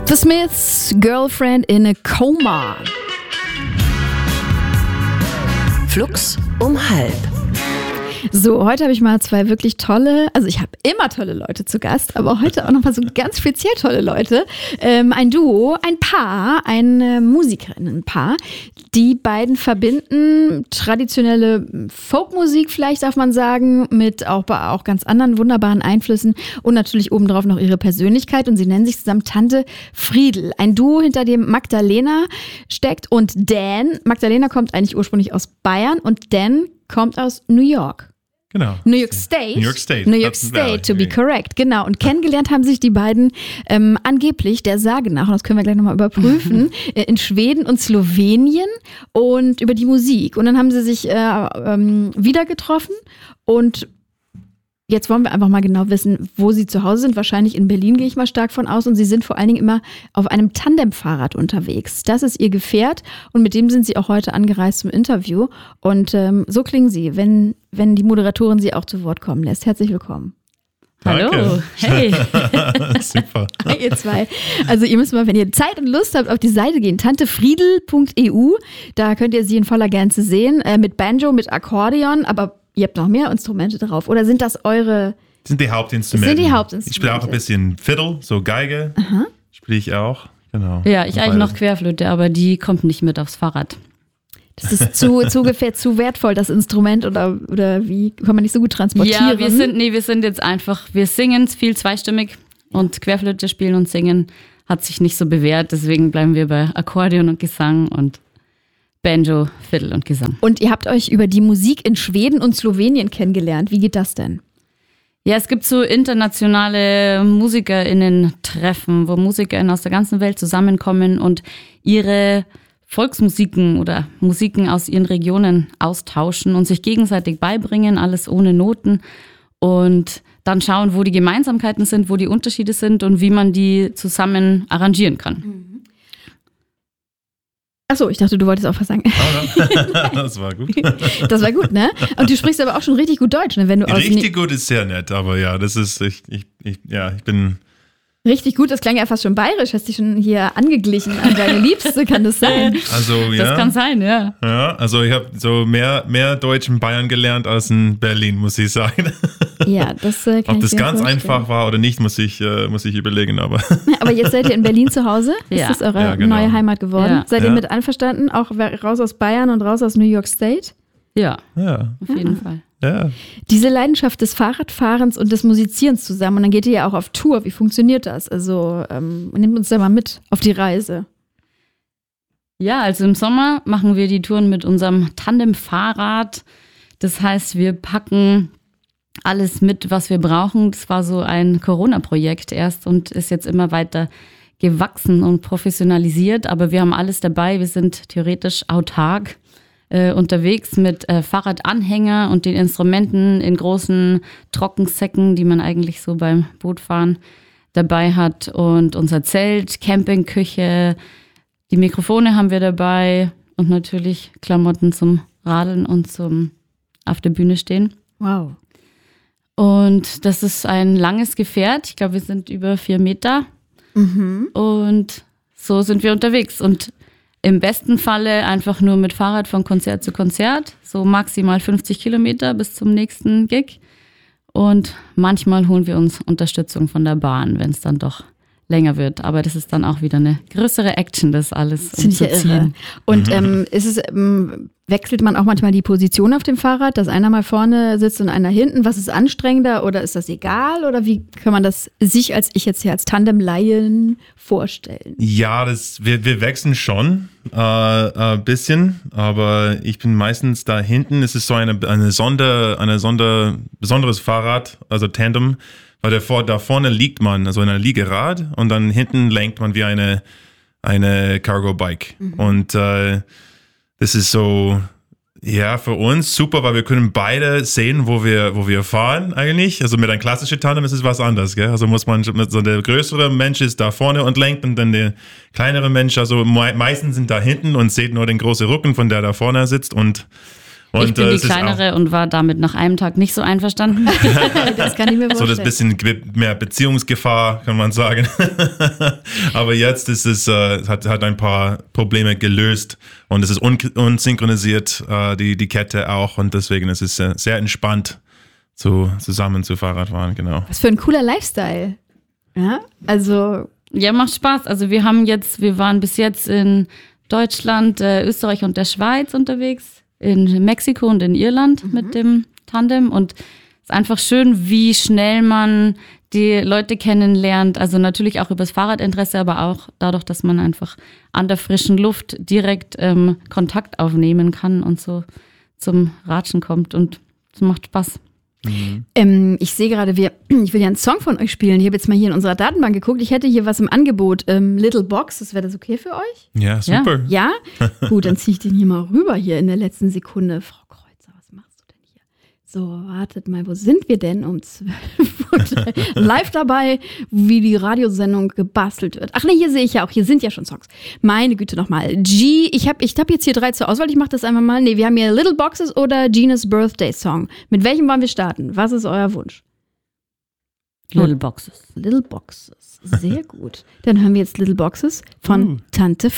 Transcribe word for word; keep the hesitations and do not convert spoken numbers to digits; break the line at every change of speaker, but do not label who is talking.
The Smiths, Girlfriend in a Coma.
Flux um halb.
So, heute habe ich mal zwei wirklich tolle, also ich habe immer tolle Leute zu Gast, aber heute auch nochmal so ganz speziell tolle Leute. Ähm, ein Duo, ein Paar, ein äh, Musikerinnenpaar. Die beiden verbinden traditionelle Folkmusik, vielleicht darf man sagen, mit auch, auch ganz anderen wunderbaren Einflüssen und natürlich obendrauf noch ihre Persönlichkeit. Und sie nennen sich zusammen Tante Friedl. Ein Duo, hinter dem Magdalena steckt und Dan. Magdalena kommt eigentlich ursprünglich aus Bayern und Dan kommt aus New York.
Genau.
New York State.
New York State.
New York State, to be correct. Genau. Und kennengelernt haben sich die beiden ähm, angeblich, der Sage nach, und das können wir gleich nochmal überprüfen, äh, in Schweden und Slowenien und über die Musik. Und dann haben sie sich äh, ähm, wieder getroffen und jetzt wollen wir einfach mal genau wissen, wo sie zu Hause sind. Wahrscheinlich in Berlin, gehe ich mal stark von aus. Und sie sind vor allen Dingen immer auf einem Tandemfahrrad unterwegs. Das ist ihr Gefährt und mit dem sind sie auch heute angereist zum Interview. Und ähm, so klingen sie, wenn, wenn die Moderatorin sie auch zu Wort kommen lässt. Herzlich willkommen.
Danke.
Hallo, hey.
Super.
Hi, ihr zwei. Also ihr müsst mal, wenn ihr Zeit und Lust habt, auf die Seite gehen, tantefriedl punkt e u. Da könnt ihr sie in voller Gänze sehen. Äh, mit Banjo, mit Akkordeon, aber ihr habt noch mehr Instrumente drauf. Oder sind das eure...
Sind die Hauptinstrumente.
Sind die Hauptinstrumente.
Ich spiele auch ein bisschen Fiddle, so Geige.
Aha.
Spiele ich auch. Genau.
Ja, ich eigentlich noch Querflöte, aber die kommt nicht mit aufs Fahrrad.
Das ist zu, zu, ungefähr zu wertvoll, das Instrument, oder, oder wie kann man nicht so gut transportieren?
Ja, wir sind, nee, wir sind jetzt einfach, wir singen viel zweistimmig und Querflöte spielen und singen hat sich nicht so bewährt, deswegen bleiben wir bei Akkordeon und Gesang und Banjo, Fiddle und Gesang.
Und ihr habt euch über die Musik in Schweden und Slowenien kennengelernt. Wie geht das denn?
Ja, es gibt so internationale MusikerInnen-Treffen, wo MusikerInnen aus der ganzen Welt zusammenkommen und ihre Volksmusiken oder Musiken aus ihren Regionen austauschen und sich gegenseitig beibringen, alles ohne Noten und dann schauen, wo die Gemeinsamkeiten sind, wo die Unterschiede sind und wie man die zusammen arrangieren kann.
Mhm. Achso, ich dachte, du wolltest auch was sagen.
Oh, das war gut.
Das war gut, ne? Und du sprichst aber auch schon richtig gut Deutsch, ne? Wenn du aus
Richtig gut ist sehr nett, aber ja, das ist, ich, ich, ich, ja, ich bin...
Richtig gut, das klang ja fast schon bayerisch. Hast dich schon hier angeglichen an deine Liebste, kann das sein?
Also, ja.
Das kann sein, ja.
Ja, also ich habe so mehr, mehr Deutsch in Bayern gelernt als in Berlin, muss ich sagen.
Ja, das äh, kann
Ob
ich
das
mir
ganz
vorstellen.
einfach war oder nicht, muss ich, äh, muss ich überlegen. Aber,
aber jetzt seid ihr in Berlin zu Hause? Ist
Ja.
das eure
Ja, genau.
neue Heimat geworden?
Ja.
Seid ihr
Ja.
mit einverstanden? Auch raus aus Bayern und raus aus New York State?
Ja,
ja,
auf jeden Fall.
ja.
Diese Leidenschaft des Fahrradfahrens und des Musizierens zusammen. Und dann geht ihr ja auch auf Tour. Wie funktioniert das? Also ähm, nehmt uns da mal mit auf die Reise.
Ja, also im Sommer machen wir die Touren mit unserem Tandemfahrrad. Das heißt, wir packen alles mit, was wir brauchen. Das war so ein Corona-Projekt erst und ist jetzt immer weiter gewachsen und professionalisiert. Aber wir haben alles dabei. Wir sind theoretisch autark äh, unterwegs mit äh, Fahrradanhänger und den Instrumenten in großen Trockensäcken, die man eigentlich so beim Bootfahren dabei hat. Und unser Zelt, Campingküche, die Mikrofone haben wir dabei und natürlich Klamotten zum Radeln und zum auf der Bühne stehen.
Wow.
Und das ist ein langes Gefährt. Ich glaube, wir sind über vier Meter.
Mhm.
Und so sind wir unterwegs. Und im besten Falle einfach nur mit Fahrrad von Konzert zu Konzert. So maximal fünfzig Kilometer bis zum nächsten Gig. Und manchmal holen wir uns Unterstützung von der Bahn, wenn es dann doch länger wird. Aber das ist dann auch wieder eine größere Action, das alles
Das finde ich ja irre.
umzuziehen.
Und ähm, ist es, ähm, wechselt man auch manchmal die Position auf dem Fahrrad, dass einer mal vorne sitzt und einer hinten? Was ist anstrengender oder ist das egal? Oder wie kann man das sich als ich jetzt hier als Tandem-Laien vorstellen?
Ja, das, wir, wir wechseln schon äh, ein bisschen, aber ich bin meistens da hinten. Es ist so eine, eine Sonder, eine Sonder, besonderes Fahrrad, also Tandem, weil der vor, da vorne liegt man, also in einer Liegerad und dann hinten lenkt man wie eine, eine Cargo-Bike. Mhm. Und äh, das ist so, ja, für uns super, weil wir können beide sehen, wo wir, wo wir fahren eigentlich. Also mit einem klassischen Tandem ist es was anderes, gell? Also muss man, so der größere Mensch ist da vorne und lenkt und dann der kleinere Mensch, also me- meistens sind da hinten und sieht nur den großen Rücken von der da vorne sitzt und Und,
ich bin
äh,
die
es ist
kleinere und war damit nach einem Tag nicht so einverstanden.
Das kann ich mir
so
vorstellen.
das bisschen mehr Beziehungsgefahr, kann man sagen. Aber jetzt ist es, äh, hat, hat ein paar Probleme gelöst und es ist un unsynchronisiert, äh, die, die Kette auch, und deswegen ist es äh, sehr entspannt, zu, zusammen zu Fahrradfahren, genau.
Was für ein cooler Lifestyle. Ja, also.
Ja, macht Spaß. Also wir haben jetzt, wir waren bis jetzt in Deutschland, äh, Österreich und der Schweiz unterwegs, in Mexiko und in Irland mhm. mit dem Tandem, und es ist einfach schön, wie schnell man die Leute kennenlernt, also natürlich auch übers Fahrradinteresse, aber auch dadurch, dass man einfach an der frischen Luft direkt ähm, Kontakt aufnehmen kann und so zum Ratschen kommt, und es macht Spaß.
Mhm. Ähm, ich sehe gerade, wir, ich will ja einen Song von euch spielen. Ich habe jetzt mal hier in unserer Datenbank geguckt. Ich hätte hier was im Angebot. Ähm, Little Box, das wäre das okay für euch?
Ja, super.
Ja? Ja? Gut, dann ziehe ich den hier mal rüber hier in der letzten Sekunde. Frau Kreuzer, was machst du denn hier? So, wartet mal, wo sind wir denn um zwölf Uhr? Live dabei, wie die Radiosendung gebastelt wird. Ach nee, hier sehe ich ja auch, hier sind ja schon Songs. Meine Güte nochmal. G, ich habe ich hab jetzt hier drei zur Auswahl, ich mache das einfach mal. Nee, wir haben hier Little Boxes oder Gina's Birthday Song. Mit welchem wollen wir starten? Was ist euer Wunsch?
Little Boxes.
Little Boxes, sehr gut. Dann hören wir jetzt Little Boxes von
Uh.
Tante